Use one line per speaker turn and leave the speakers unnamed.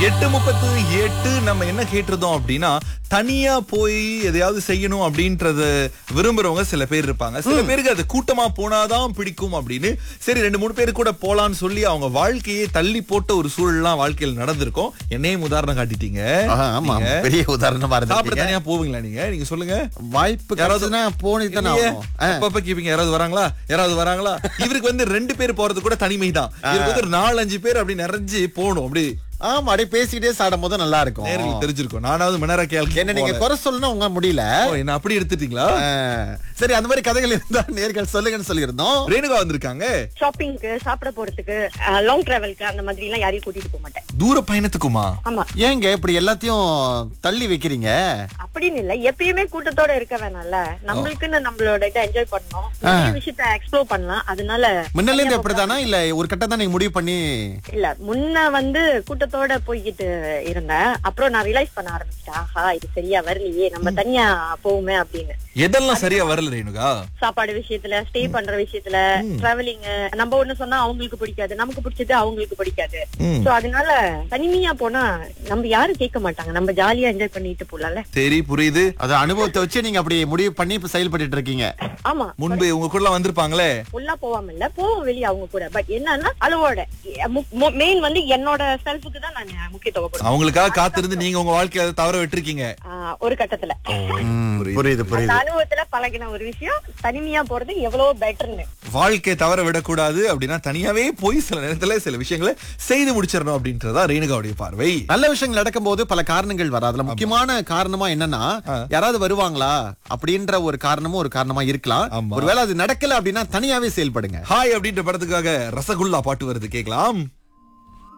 8:38 நம்ம என்ன கேட்டிருந்தோம் அப்படின்னா, தனியா போய் எதையாவது செய்யணும் அப்படின்றத விரும்புறவங்க சில பேர் இருப்பாங்க. சில பேருக்கு அது கூட்டமா போனாதான் பிடிக்கும் அப்படின்னு சரி 2-3 பேர் கூட போலான்னு சொல்லி அவங்க வாழ்க்கையே தள்ளி போட்ட ஒரு சூழல்லாம் வாழ்க்கையில் நடந்திருக்கும். என்னையும் உதாரணம் காட்டிட்டீங்க.
ஆமா, பெரிய உதாரணமா
சாப்பிட
இருந்துச்சு.
தனியா போவீங்களா நீங்க சொல்லுங்க.
வாய்ப்பு யாராவதுனா போனிதானே ஆகும்.
அப்பப்ப கேப்பீங்க யாராவது வராங்களா இவருக்கு வந்து 2 பேர் போறது கூட தனிமைதான். இவருக்கு வந்து 4-5 பேர் அப்படி நிறைஞ்சு போகணும் அப்படி.
ஆமா, அப்படியே பேசிட்டே சாடும் போது நல்லா இருக்கும்.
நேருக்கு தெரிஞ்சிருக்கும். நானாவது மணரா கேள்வி
என்ன நீங்க குறை சொல்லணும் உங்க முடியல.
என்ன அப்படி எடுத்துட்டீங்களா?
சரி, அந்த மாதிரி கதைகள் இருந்தா நேர்கள் சொல்லுங்கன்னு சொல்லியிருந்தோம்.
ரேணுகா வந்திருக்காங்க.
ஷாப்பிங்க்கு, சாப்பிட போறதுக்கு, லாங் டிராவலுக்கு அந்த மாதிரி எல்லாம் யாரையும் கூட்டிட்டு போக மாட்டேன்.
தூர பயணத்துக்குமா?
ஆமா.
ஏங்க இப்படி எல்லாத்தையும் தள்ளி வைக்கிறீங்க?
அப்படின்னு இல்ல, எப்பயுமே கூட்டத்தோட இருக்க வேணாம்ல. நம்மளுக்குன்னு நம்மளோட இதை என்ஜாய் பண்ணணும், நிறைய விஷயத்த எக்ஸ்ப்ளோர் பண்ணலாம். அதனால
முன்னல இருந்து எப்படிதானா இல்ல ஒரு கட்டம் தான் நீங்க முடிவு பண்ணி?
இல்ல, முன்ன வந்து கூட்டத்தோட போய்கிட்டு இருந்தேன். அப்புறம் நான் ரியலைஸ் பண்ண ஆரம்பிச்சிட்டேன், ஆஹா இது சரியா வரலையே, நம்ம தனியா போவோமே அப்படின்னு.
எதெல்லாம் சரியா வரல ரேணுகா?
சாப்பாடு விஷயத்துல, ஸ்டே பண்ற விஷயத்துல, டிராவலிங் நம்ம ஒண்ணு சொன்னா அவங்களுக்கு பிடிக்காது, நமக்கு பிடிச்சது அவங்களுக்கு பிடிக்காது. சோ அதனால தனிமையா போனா நம்ம யாரும் கேட்க மாட்டாங்க, நம்ம ஜாலியா என்ஜாய் பண்ணிட்டு போலாம்ல.
சரி, புரியுது.
அது அனுபவத்தை வச்சு நீங்க அப்படி முடிவு பண்ணி இப்ப செயல்பட்டு இருக்கீங்க.
ஆமா,
முன்பு உங்க கூட வந்திருப்பாங்களே?
ஃபுல்லா போவாம இல்ல, போவோம் வெளியே அவங்க கூட. பட் என்னன்னா அளவோட, மெயின் வந்து என்னோட செல்ஃபுக்கு தான் நான் முக்கியத்துவம் கொடுப்பேன்.
அவங்களுக்காக காத்திருந்து நீங்க உங்க வாழ்க்கையை அதை தவற விட்டுருக்கீங்க
ஒரு கட்டத்துல.
புரியுது.
அனுபவத்துல பழகின ஒரு விஷயம், தனிமையா போறது எவ்வளவு பெட்டர்னு.
வாழ்க்கையை தவற விடக்கூடாது அப்படின்னா தனியாவே போய் சில நேரத்துல சில விஷயங்களை செய்து முடிச்சிடணும் அப்படின்றதா ரேணுகாவுடைய பார்வை.
நல்ல விஷயங்கள் நடக்கும் போது பல காரணங்கள் வரும். அதுல முக்கியமான காரணமா என்னன்னா, யாராவது வருவாங்களா அப்படின்ற ஒரு காரணமும் ஒரு காரணமா இருக்கலாம். ஒருவேளை அது நடக்கல அப்படின்னா தனியாவே செயல்படுங்க.
ஹாய் அப்படின்ற படத்துக்காக ரசகுல்லா பாட்டு வருது, கேட்கலாம்.